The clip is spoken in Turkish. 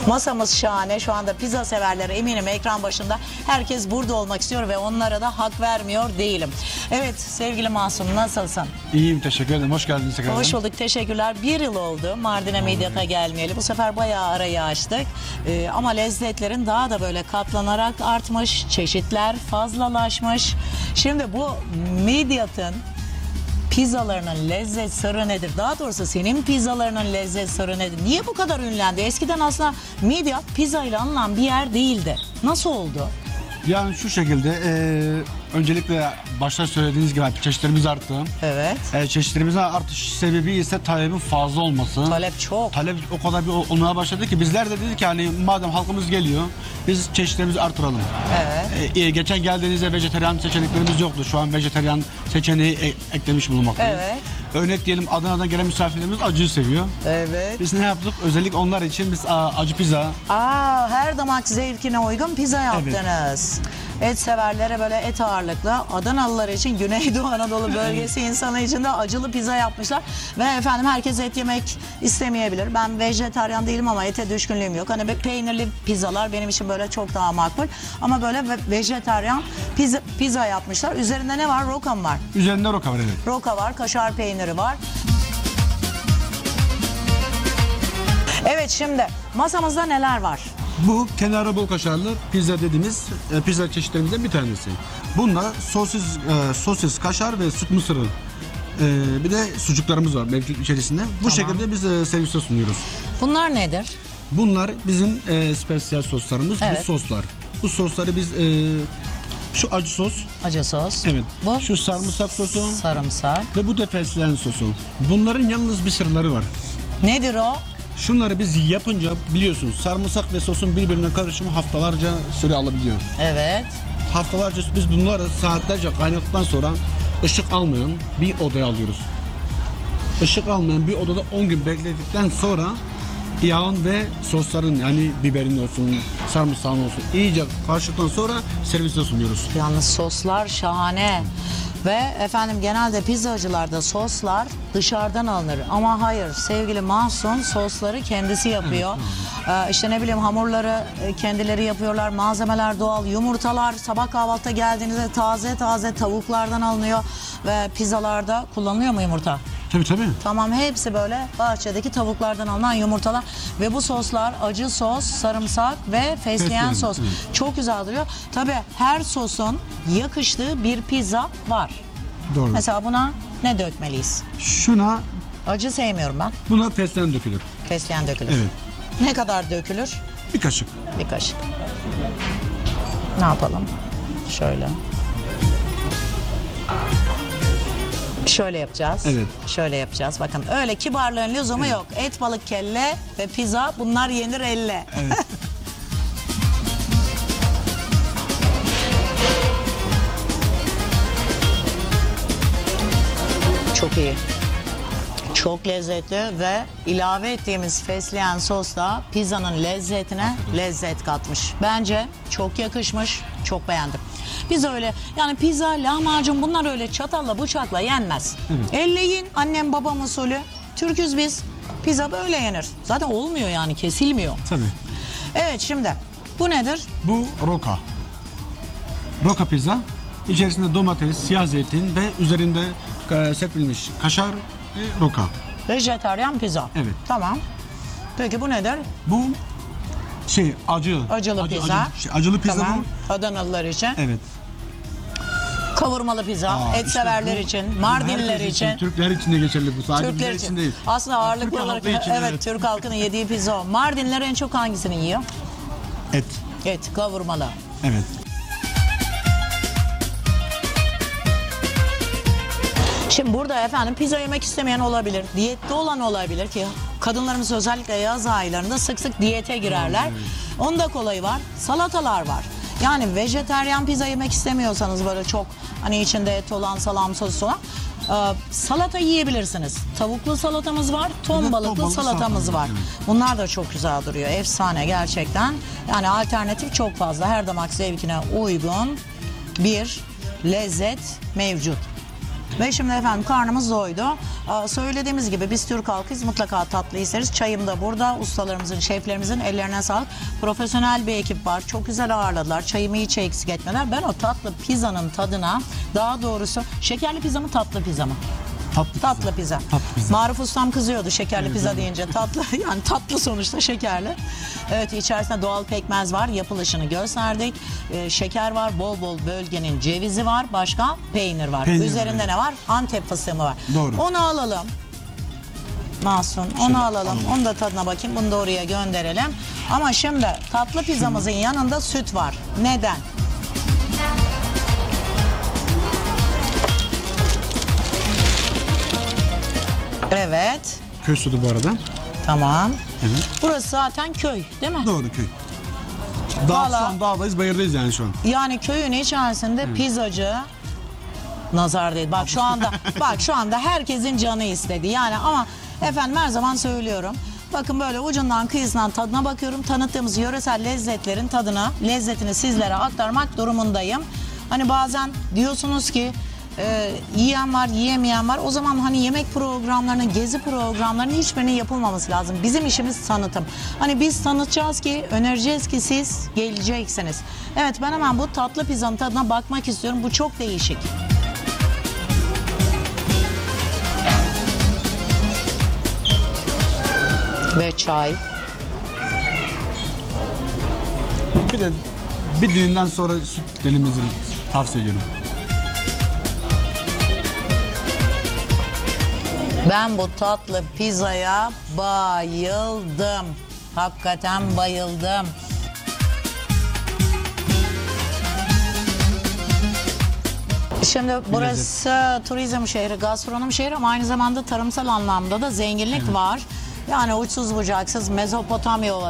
Masamız şahane. Şu anda pizza severleri eminim ekran başında. Herkes burada olmak istiyor ve onlara da hak vermiyor değilim. Evet sevgili Masum, nasılsın? İyiyim, teşekkür ederim. Hoş geldiniz tekrardan. Hoş bulduk, teşekkürler. Bir yıl oldu Mardin'e Midyat'a gelmeyeli. Bu sefer bayağı arayı açtık. Ama lezzetlerin daha da böyle katlanarak artmış. Çeşitler fazlalaşmış. Şimdi bu Midyat'ın pizzalarının lezzet sırrı nedir? Daha doğrusu senin pizzalarının lezzet sırrı nedir? Niye bu kadar ünlendi? Eskiden aslında Midyat pizza ile anılan bir yer değildi. Nasıl oldu? Yani şu şekilde, öncelikle başta söylediğiniz gibi çeşitlerimiz arttı. Evet. Çeşitlerimizin artış sebebi ise talebin fazla olması. Talep çok. Talep o kadar bir olmaya başladı ki bizler de dedik ki hani madem halkımız geliyor biz çeşitlerimizi artıralım. Evet. Geçen geldiğinizde vejetaryen seçeneklerimiz yoktu. Şu an vejetaryen seçeneği eklemiş bulunmaktayız. Evet. Örnek diyelim, Adana'dan gelen misafirlerimiz acıyı seviyor. Evet. Biz ne yaptık? Özellikle onlar için biz acı pizza. Her damak zevkine uygun pizza yaptınız. Et severlere böyle et ağırlıklı, Adanalılar için Güneydoğu Anadolu bölgesi insanı için de acılı pizza yapmışlar. Ve efendim herkes et yemek istemeyebilir. Ben vejetaryen değilim ama ete düşkünlüğüm yok. Hani peynirli pizzalar benim için böyle çok daha makbul. Ama böyle vejetaryen pizza yapmışlar. Üzerinde ne var? Roka mı var? Üzerinde roka var, evet. Roka var, kaşar peyniri var. Evet, şimdi masamızda neler var? Bu kenarı bol kaşarlı pizza dediğimiz pizza çeşitlerimizden bir tanesi. Bunda sosis, kaşar ve süt mısırı, bir de sucuklarımız var mevcut içerisinde. Bu şekilde biz servise sunuyoruz. Bunlar nedir? Bunlar bizim spesiyel soslarımız, Evet. bu soslar. Bu sosları biz şu acı sos, Acı sos. evet. Bu Şu sarımsak sosu sarımsak. ve bu da fesleğen sosu. Bunların yalnız bir sırları var. Nedir o? Şunları biz yapınca biliyorsunuz sarımsak ve sosun birbirine karışımı haftalarca süre alabiliyor. Evet. Haftalarca biz bunları saatlerce kaynadıktan sonra ışık almayan bir odaya alıyoruz. Işık almayan bir odada 10 gün bekledikten sonra yağın ve sosların, yani biberin olsun, sarımsağın olsun iyice karıştıktan sonra servise sunuyoruz. Yalnız soslar şahane. Ve efendim genelde pizzacılarda soslar dışarıdan alınır. Ama hayır, sevgili Mahsun sosları kendisi yapıyor. İşte ne bileyim, hamurları kendileri yapıyorlar. Malzemeler doğal. Yumurtalar sabah kahvaltıda geldiğinizde taze taze tavuklardan alınıyor. Ve pizzalarda kullanılıyor mu yumurta? Tabii tabii. Tamam, hepsi böyle bahçedeki tavuklardan alınan yumurtalar ve bu soslar acı sos, sarımsak ve fesleğen sos. Evet. Çok güzel duruyor. Tabii her sosun yakıştığı bir pizza var. Doğru. Mesela buna ne dökmeliyiz? Şuna, Acı sevmiyorum ben. buna fesleğen dökülür. Fesleğen dökülür. Evet. Ne kadar dökülür? Bir kaşık. Bir kaşık. Ne yapalım? Şöyle. Şöyle yapacağız. Evet. Şöyle yapacağız. Bakın öyle kibarlığın lüzumu yok. Et, balık, kelle ve pizza, bunlar yenir elle. Evet. Çok iyi. Çok lezzetli ve ilave ettiğimiz fesleğen sos da pizzanın lezzetine lezzet katmış. Bence çok yakışmış, çok beğendim. Biz öyle, yani pizza, lahmacun bunlar öyle çatalla bıçakla yenmez. Elle yiyin, annem babam usulü. Türküz biz. Pizza böyle yenir. Zaten olmuyor, yani kesilmiyor. Tabii. Evet, şimdi bu nedir? Bu roka. Roka pizza. İçerisinde domates, siyah zeytin ve üzerinde serpilmiş kaşar ve roka. Vejetaryen pizza. Evet. Tamam. Peki bu nedir? Bu Acılı pizza. Acılı pizza Tamam. bu. Adanalılar için. Evet. Kavurmalı pizza, et işte severler bu için, Mardinliler herkes için. Türkler için de geçerli bu. Sadece Türkler bizler için. değil. Aslında ağırlıklı Türk olarak halkı için, evet, Türk halkının yediği pizza o. Mardinliler en çok hangisini yiyor? Et. Et, kavurmalı. Evet. Şimdi burada efendim pizza yemek istemeyen olabilir, diyette olan olabilir ki kadınlarımız özellikle yaz aylarında sık sık diyete girerler. Onun da kolayı var, salatalar var. Yani vejetaryen pizza yemek istemiyorsanız, böyle çok hani içinde et olan, salam, sosis olan salata yiyebilirsiniz. Tavuklu salatamız var, ton balıklı salatamız var. Bunlar da çok güzel duruyor, efsane gerçekten. Yani alternatif çok fazla, her damak zevkine uygun bir lezzet mevcut. Ve şimdi efendim karnımız doydu. Söylediğimiz gibi biz Türk halkıyız, mutlaka tatlı isteriz. Çayım da burada. Ustalarımızın, şeflerimizin ellerine sağlık. Profesyonel bir ekip var. Çok güzel ağırladılar. Çayımı hiç eksik etmediler. Ben o tatlı pizzanın tadına, daha doğrusu şekerli pizza mı tatlı pizza mı? Tatlı pizza. Tatlı pizza. Maruf Ustam kızıyordu şekerli pizza deyince. Tatlı, yani tatlı sonuçta şekerli. Evet, içerisinde doğal pekmez var. Yapılışını gösterdik. Şeker var. Bol bol bölgenin cevizi var. Başka peynir var. Peynir Üzerinde ne var? Antep fıstığı mı var? Doğru. Onu alalım. Mahsun, onu alalım. Onu da tadına bakayım. Bunu da oraya gönderelim. Ama şimdi tatlı pizzamızın yanında süt var. Neden? Evet. Köy sütü bu arada. Tamam. Evet. Burası zaten köy, değil mi? Doğru, köy. Şu an dağdayız, bayırdayız yani şu an. Yani köyün içerisinde pizzacı nazar değil. Bak şu anda herkesin canı istedi. Yani ama efendim her zaman söylüyorum. Bakın böyle ucundan kıyısından tadına bakıyorum. Tanıttığımız yöresel lezzetlerin lezzetini sizlere aktarmak durumundayım. Hani bazen diyorsunuz ki yiyen var, yiyemeyen var. O zaman hani yemek programlarının, gezi programlarının hiçbirinin yapılmaması lazım. Bizim işimiz tanıtım. Hani biz tanıtacağız ki, önereceğiz ki siz geleceksiniz. Evet, ben hemen bu tatlı pizzanın tadına bakmak istiyorum. Bu çok değişik. Ve çay. Bir de bir düğünden sonra süt dilimimizi tavsiye ediyorum. Ben bu tatlı pizzaya bayıldım. Hakikaten bayıldım. Şimdi burası turizm şehri, gastronomi şehri ama aynı zamanda tarımsal anlamda da zenginlik var. Yani uçsuz bucaksız Mezopotamya